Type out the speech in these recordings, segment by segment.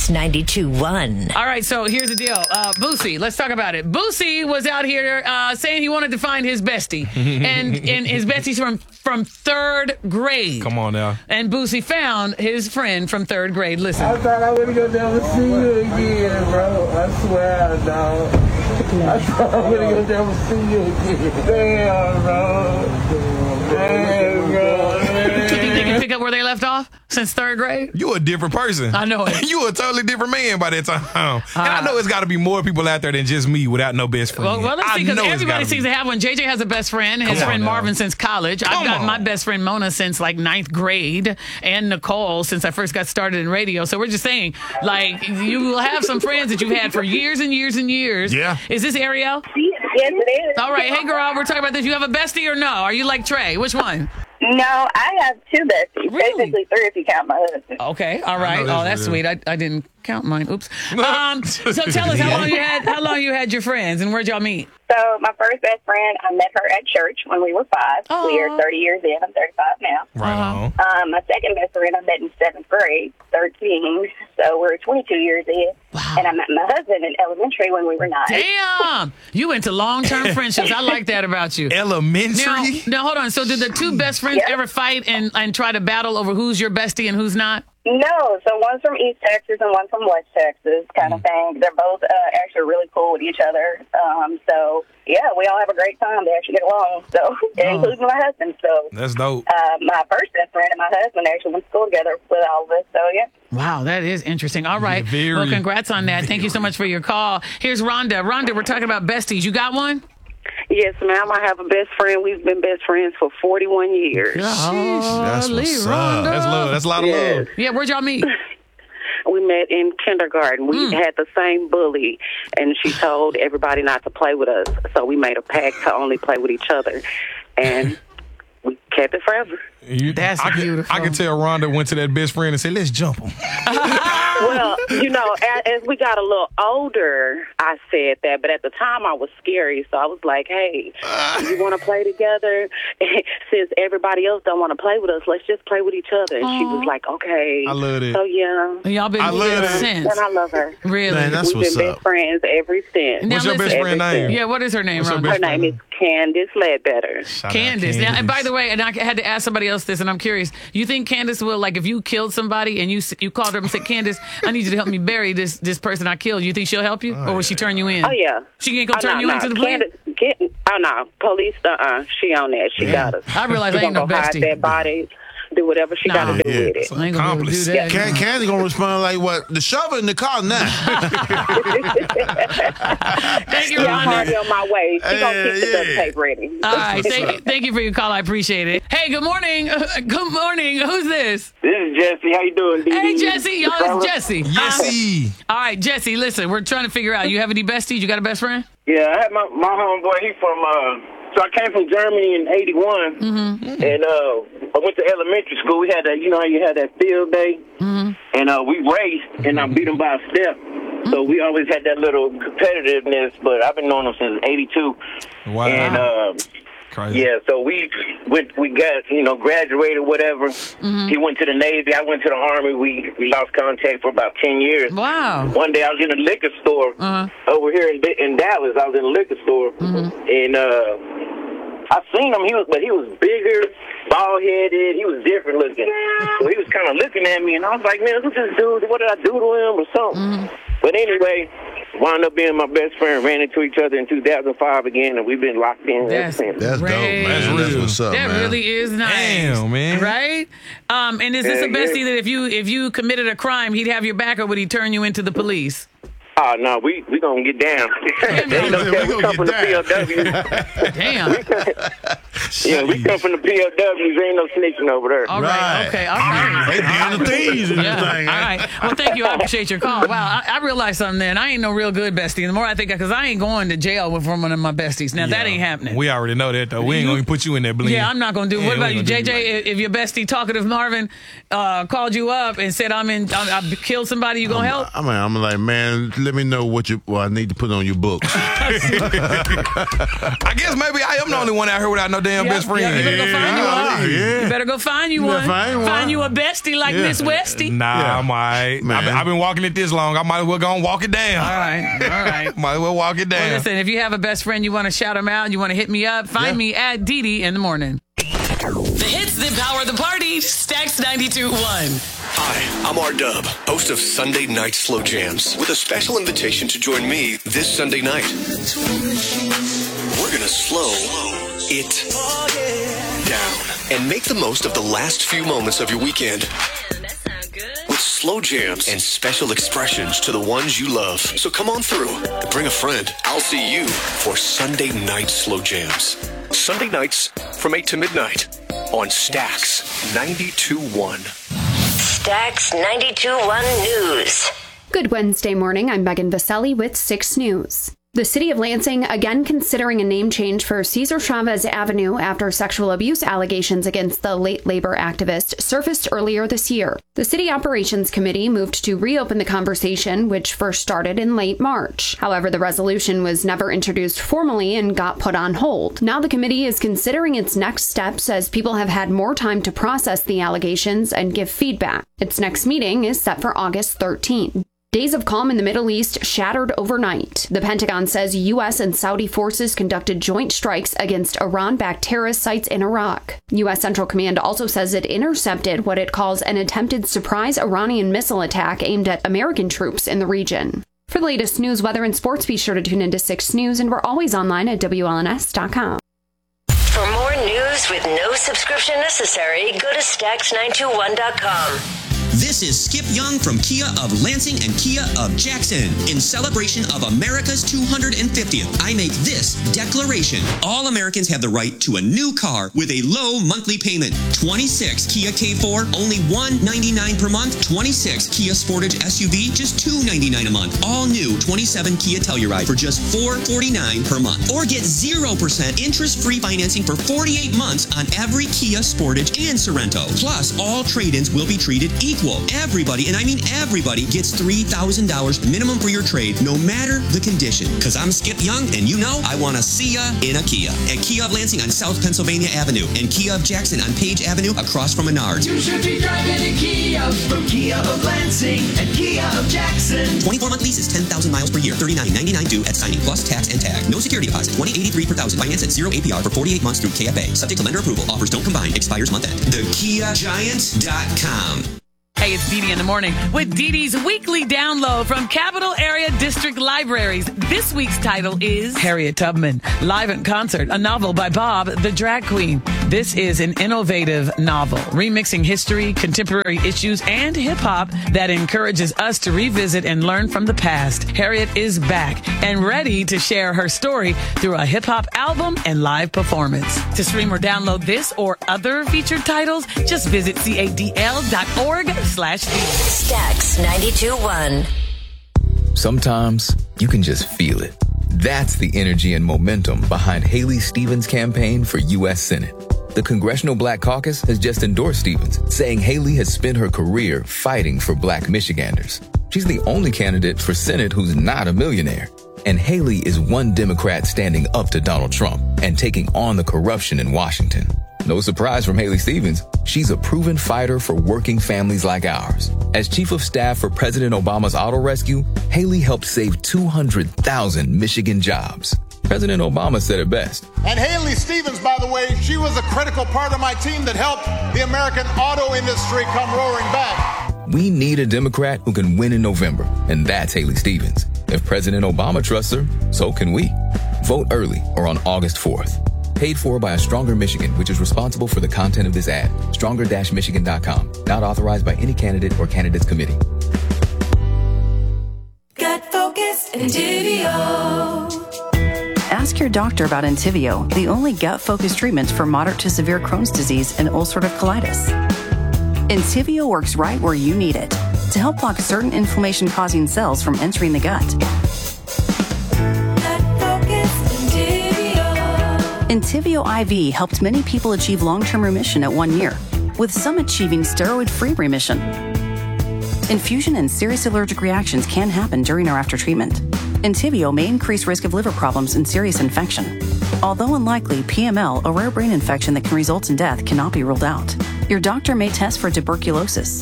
Kiss 92.1. All right, so here's the deal. Boosie, let's talk about it. Boosie was out here saying he wanted to find his bestie. and his bestie's from third grade. Come on now. And Boosie found his friend from third grade. Listen. I thought I wouldn't go never see you again, bro. I swear, dog. I thought I wouldn't go never see you again. Damn, bro. Damn, bro. You think you can pick up where they left off since third grade? You a different person. I know it. You a totally different man by that time. And I know it's got to be more people out there than just me without no best friend. Well, let's see, because everybody seems to have one. JJ has a best friend. His friend Marvin since college. I've got my best friend Mona since like 9th grade, and Nicole since I first got started in radio. So we're just saying, like, you will have some friends that you've had for years and years and years. Yeah. Is this Ariel? Yes, it is. All right. Hey, girl, we're talking about this. You have a bestie or no? Are you like Trey? Which one? No, I have two besties. Really? Basically three if you count my husband. Okay. All right. know Oh, that's this sweet. I didn't count mine. Oops. So tell us how long you had your friends, and where'd y'all meet? So my first best friend, I met her at church when we were 5. Aww. We are 30 years in. I'm 35 now. Right on. My second best friend I met in 7th grade, 13. So we're 22 years in. Wow. And I met my husband in elementary when we were 9. Damn! You into long-term friendships. I like that about you. Elementary? Now, hold on. So did the two best friends ever fight and try to battle over who's your bestie and who's not? No, so one's from East Texas and one's from West Texas, kind of thing. They're both actually really cool with each other. So, yeah, we all have a great time. They actually get along, so including my husband. So That's dope. my first best friend and my husband actually went to school together with all of us. So, yeah. Wow, that is interesting. All right. Well, congrats on that. Thank you so much for your call. Here's Rhonda. Rhonda, we're talking about besties. You got one? Yes, ma'am. I have a best friend. We've been best friends for 41 years. That's what's up. That's love. That's a lot of love. Yeah, where'd y'all meet? We met in kindergarten. We had the same bully, and she told everybody not to play with us. So we made a pact to only play with each other, and we kept it forever. That's beautiful. I can tell Rhonda went to that best friend and said, let's jump him. Well, you know, as we got a little older, I said that, but at the time I was scary, so I was like, hey, you want to play together? Since everybody else don't want to play with us, let's just play with each other. And she was like, okay. I love it. So, yeah. Y'all been together since? And I love her. Really? Man, that's We've been best friends ever since. Now What's your best friend name? Yeah, what is her name, Rhonda? Her name is Candace Ledbetter. Candace. Now, and by the way, and I had to ask somebody else this, and I'm curious. You think Candace will, like, if you killed somebody and you called her and said, Candace, I need you to help me bury this person I killed, you think she'll help you? Or will she turn you in? Oh, yeah. She ain't gonna turn you into the police? Oh, no. Police, she on that. She got us. I realize I ain't no She gonna go bestie. hide that body, do whatever she got to do with it. I ain't gonna be able to do that. Candy gonna respond like, what? The shovel in the car now. Thank you, I'm Rhonda. already on my way. She gonna keep the duct tape ready. All right, thank you for your call. I appreciate it. Hey, good morning. Good morning. Who's this? This is Jesse. How you doing, D? Hey, Jesse. Y'all, it's Jesse. Yesy. All right, Jesse, listen, we're trying to figure out, you have any besties? You got a best friend? Yeah, I had my homeboy. He from so I came from Germany in '81, and I went to elementary school. We had that, you know how you had that field day, and we raced, and I beat him by a step. So we always had that little competitiveness. But I've been knowing him since '82. Wow. And Crazy. yeah, so we got, graduated, whatever. He went to the Navy. I went to the Army. We lost contact for about 10 years. Wow. One day I was in a liquor store over here in Dallas. I was in a liquor store, and I seen him. He was bigger, bald-headed. He was different looking. So he was kind of looking at me, and I was like, man, who's this dude? What did I do to him or something? But anyway, wound up being my best friend. Ran into each other in 2005 again, and we've been locked in ever since. That's dope, man. That's what's up, That man. really is nice. Damn, man. Right? And is this a bestie that if you committed a crime, he'd have your back, or would he turn you into the police? Oh, no, we gonna get down. Damn. We come from the PLWs. Damn. Yeah, we come from the PLWs. Ain't no snitching over there. All right. Okay. All right. They being the thieves in Yeah. this thing. All right. Well, thank you. I appreciate your call. Wow. I realized something then. I ain't no real good bestie. The more I think, because I ain't going to jail from one of my besties. Now, that ain't happening. We already know that, though. We ain't going to put you in that blend. Yeah, I'm not going to do it. Yeah, What about we you, ain't gonna do JJ? If your bestie, talkative Marvin, called you up and said, I killed somebody, you going to help? I'm like, man, let me know what I need to put on your books. I guess maybe I am the only one out here without no damn best friend. Yeah, you better go find you one. Yeah. You better go find you You one. better find one. Find you a bestie like Yeah. Miss Webb. bestie? Nah, Yeah. I'm all right. Man. I've been walking it this long. I might as well go and walk it down. All right. Might as well walk it down. Well, listen, if you have a best friend, you want to shout them out, you want to hit me up, find me at Didi in the morning. The hits that power the party. Stacks 92.1. Hi, I'm R-Dub, host of Sunday Night Slow Jams, with a special invitation to join me this Sunday night. We're gonna slow it down and make the most of the last few moments of your weekend. With slow jams and special expressions to the ones you love. So come on through. Bring a friend. I'll see you for Sunday Night Slow Jams. Sunday nights from 8 to midnight on Stacks 92.1. Stacks 92.1 News. Good Wednesday morning. I'm Megan Vaselli with 6 News. The city of Lansing again considering a name change for Cesar Chavez Avenue after sexual abuse allegations against the late labor activist surfaced earlier this year. The city operations committee moved to reopen the conversation, which first started in late March. However, the resolution was never introduced formally and got put on hold. Now the committee is considering its next steps as people have had more time to process the allegations and give feedback. Its next meeting is set for August 13th. Days of calm in the Middle East shattered overnight. The Pentagon says U.S. and Saudi forces conducted joint strikes against Iran-backed terrorist sites in Iraq. U.S. Central Command also says it intercepted what it calls an attempted surprise Iranian missile attack aimed at American troops in the region. For the latest news, weather, and sports, be sure to tune into 6 News, and we're always online at WLNS.com. For more news with no subscription necessary, go to Stacks921.com. This is Skip Young from Kia of Lansing and Kia of Jackson. In celebration of America's 250th, I make this declaration. All Americans have the right to a new car with a low monthly payment. 26 Kia K4, only $199 per month. 26 Kia Sportage SUV, just $299 a month. All new 27 Kia Telluride for just $449 per month. Or get 0% interest-free financing for 48 months on every Kia Sportage and Sorento. Plus, all trade-ins will be treated equal. Everybody, and I mean everybody, gets $3,000 minimum for your trade, no matter the condition. Because I'm Skip Young, and you know I want to see ya in a Kia. At Kia of Lansing on South Pennsylvania Avenue, and Kia of Jackson on Page Avenue across from Menards. You should be driving a Kia from Kia of Lansing and Kia of Jackson. 24-month lease is 10,000 miles per year, $39.99 due at signing, plus tax and tag. No security deposit, $20.83 per thousand. Finance at 0 APR for 48 months through KFA. Subject to lender approval. Offers don't combine. Expires month end. TheKiaGiant.com. Hey, it's Didi in the morning with Didi's weekly download from Capital Area District Libraries. This week's title is Harriet Tubman, Live in Concert, a novel by Bob the Drag Queen. This is an innovative novel, remixing history, contemporary issues, and hip-hop that encourages us to revisit and learn from the past. Harriet is back and ready to share her story through a hip-hop album and live performance. To stream or download this or other featured titles, just visit cadl.org/. Stacks 92.1. Sometimes you can just feel it. That's the energy and momentum behind Haley Stevens' campaign for U.S. Senate. The Congressional Black Caucus has just endorsed Stevens, saying Haley has spent her career fighting for Black Michiganders. She's the only candidate for Senate who's not a millionaire. And Haley is one Democrat standing up to Donald Trump and taking on the corruption in Washington. No surprise from Haley Stevens. She's a proven fighter for working families like ours. As chief of staff for President Obama's auto rescue, Haley helped save 200,000 Michigan jobs. President Obama said it best. And Haley Stevens, by the way, she was a critical part of my team that helped the American auto industry come roaring back. We need a Democrat who can win in November, and that's Haley Stevens. If President Obama trusts her, so can we. Vote early or on August 4th. Paid for by a Stronger Michigan, which is responsible for the content of this ad. Stronger-Michigan.com. Not authorized by any candidate or candidates committee. Gut focused Entivio. Ask your doctor about Entivio, the only gut-focused treatment for moderate to severe Crohn's disease and ulcerative colitis. Entivio works right where you need it to help block certain inflammation-causing cells from entering the gut. Entivio IV helped many people achieve long-term remission at 1 year, with some achieving steroid-free remission. Infusion and serious allergic reactions can happen during or after treatment. Entivio may increase risk of liver problems and serious infection. Although unlikely, PML, a rare brain infection that can result in death, cannot be ruled out. Your doctor may test for tuberculosis.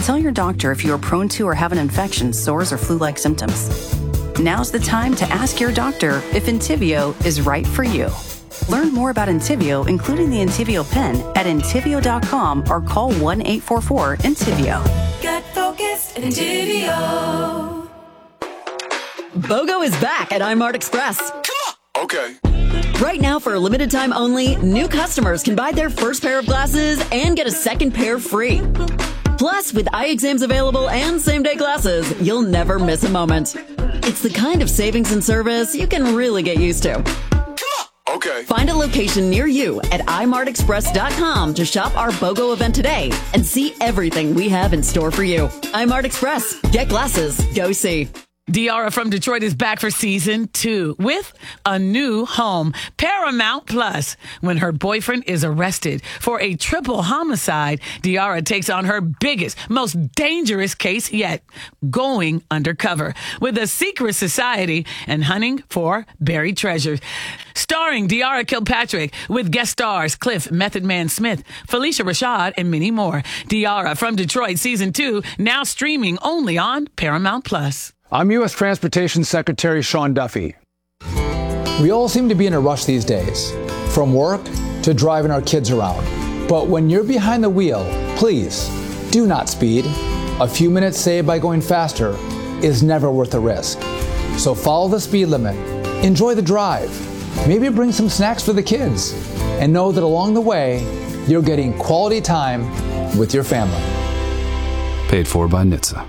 Tell your doctor if you are prone to or have an infection, sores, or flu-like symptoms. Now's the time to ask your doctor if Entyvio is right for you. Learn more about Entyvio, including the Entyvio pen, at Entyvio.com or call 1-844-ENTYVIO. Get focused at Entyvio. BOGO is back at iMart Express. Okay. Right now, for a limited time only, new customers can buy their first pair of glasses and get a second pair free. Plus, with eye exams available and same-day glasses, you'll never miss a moment. It's the kind of savings and service you can really get used to. Okay. Find a location near you at imartexpress.com to shop our BOGO event today and see everything we have in store for you. iMart Express. Get glasses. Go see. Diarra from Detroit is back for season 2 with a new home, Paramount Plus. When her boyfriend is arrested for a triple homicide, Diarra takes on her biggest, most dangerous case yet, going undercover with a secret society and hunting for buried treasures. Starring Diarra Kilpatrick with guest stars Cliff Method Man Smith, Felicia Rashad, and many more. Diarra from Detroit season 2 now streaming only on Paramount Plus. I'm U.S. Transportation Secretary Sean Duffy. We all seem to be in a rush these days, from work to driving our kids around. But when you're behind the wheel, please do not speed. A few minutes saved by going faster is never worth the risk. So follow the speed limit, enjoy the drive, maybe bring some snacks for the kids, and know that along the way, you're getting quality time with your family. Paid for by NHTSA.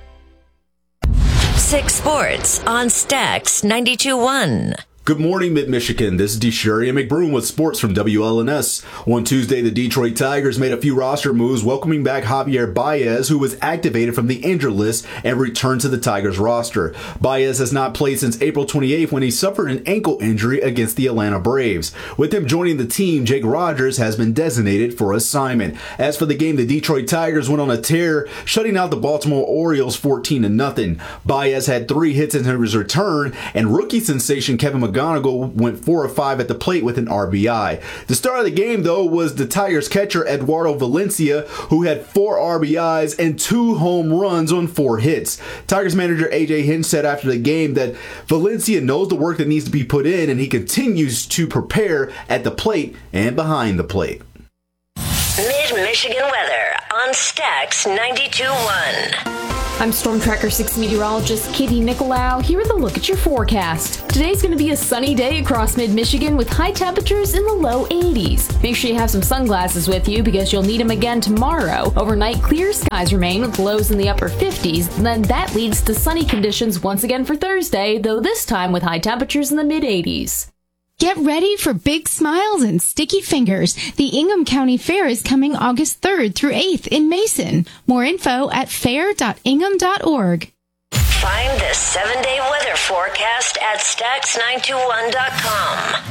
6 Sports on Stax 92.1. Good morning, Mid-Michigan. This is DeSharia McBroom with sports from WLNS. On Tuesday, the Detroit Tigers made a few roster moves, welcoming back Javier Baez, who was activated from the injured list and returned to the Tigers roster. Baez has not played since April 28th when he suffered an ankle injury against the Atlanta Braves. With him joining the team, Jake Rogers has been designated for assignment. As for the game, the Detroit Tigers went on a tear, shutting out the Baltimore Orioles 14-0. Baez had 3 hits in his return, and rookie sensation Kevin McGonigal went 4 of 5 at the plate with an RBI. The star of the game, though, was the Tigers catcher Eduardo Valencia, who had 4 RBIs and 2 home runs on 4 hits. Tigers manager AJ Hinch said after the game that Valencia knows the work that needs to be put in, and he continues to prepare at the plate and behind the plate. Mid-Michigan weather on Stax 92.1. I'm Storm Tracker 6 meteorologist Katie Nicolau here with a look at your forecast. Today's going to be a sunny day across mid-Michigan with high temperatures in the low 80s. Make sure you have some sunglasses with you because you'll need them again tomorrow. Overnight, clear skies remain with lows in the upper 50s. And then that leads to sunny conditions once again for Thursday, though this time with high temperatures in the mid-80s. Get ready for big smiles and sticky fingers. The Ingham County Fair is coming August 3rd through 8th in Mason. More info at fair.ingham.org. Find the 7-day weather forecast at Stax921.com.